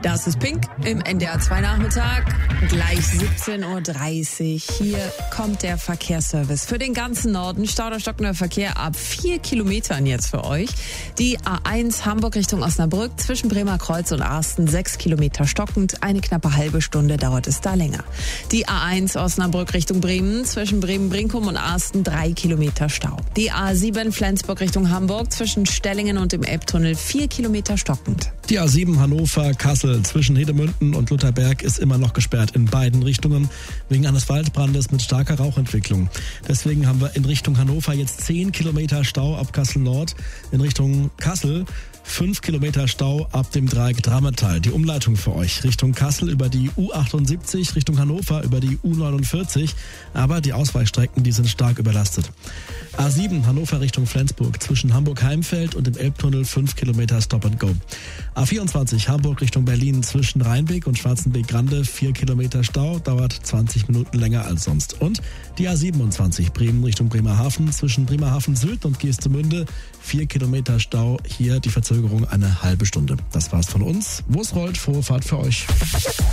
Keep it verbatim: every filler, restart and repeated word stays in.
Das ist Pink im N D R zwei Nachmittag, gleich siebzehn Uhr dreißig. Hier kommt der Verkehrsservice für den ganzen Norden. Stau oder stockender Verkehr ab vier Kilometern jetzt für euch. Die A eins Hamburg Richtung Osnabrück zwischen Bremer Kreuz und Arsten sechs Kilometer stockend. Eine knappe halbe Stunde dauert es da länger. Die A eins Osnabrück Richtung Bremen zwischen Bremen-Brinkum und Arsten drei Kilometer Stau. Die A sieben Flensburg Richtung Hamburg zwischen Stellingen und dem Elbtunnel vier Kilometer stockend. Die A sieben Hannover-Kassel zwischen Hedemünden und Lutherberg ist immer noch gesperrt in beiden Richtungen wegen eines Waldbrandes mit starker Rauchentwicklung. Deswegen haben wir in Richtung Hannover jetzt zehn Kilometer Stau ab Kassel Nord, in Richtung Kassel fünf Kilometer Stau ab dem Dreieck Drammetal. Die Umleitung für euch Richtung Kassel über die U achtundsiebzig, Richtung Hannover über die U neunundvierzig, aber die Ausweichstrecken, die sind stark überlastet. A sieben Hannover Richtung Flensburg zwischen Hamburg-Heimfeld und dem Elbtunnel fünf Kilometer Stop and Go. A vierundzwanzig Hamburg Richtung Berlin zwischen Rheinbeck und Schwarzenbeek-Grande vier Kilometer Stau, dauert zwanzig Minuten länger als sonst. Und die A siebenundzwanzig Bremen Richtung Bremerhaven zwischen Bremerhaven Süd und Geestemünde vier Kilometer Stau, hier die Verzögerung eine halbe Stunde. Das war's von uns. Wo es rollt, frohe Fahrt für euch.